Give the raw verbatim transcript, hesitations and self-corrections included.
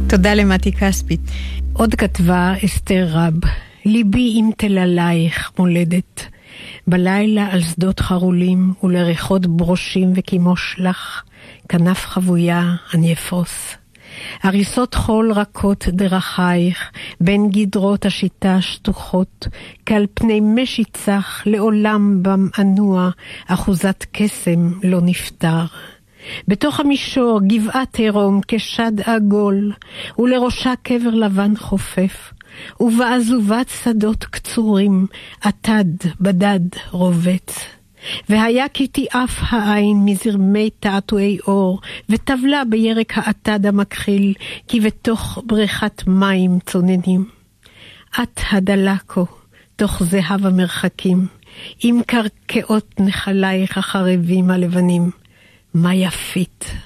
תודה למתי כספית. עוד כתבה אסתר רב, ליבי עם תללייך מולדת, בלילה על שדות חרולים ולריחות ברושים וכימוש לך, כנף חבויה אני אפרוס. הריסות חול רכות דרכייך, בין גדרות השיטה שטוחות, כעל פני משיצח לעולם בם אנוע, אחוזת קסם לא נפטר. בתוך המישור גבעת עירום כשד עגול, ולראשה קבר לבן חופף, ובעזובת שדות קצורים, עתד בדד רובץ. והיה כי תיאף העין מזרמי תעתועי אור, וטבלה בירק העתד המכחיל, כי בתוך בריכת מים צוננים. את הדלקו, תוך זהב המרחקים, עם קרקעות נחלייך החרבים הלבנים, מה יפית.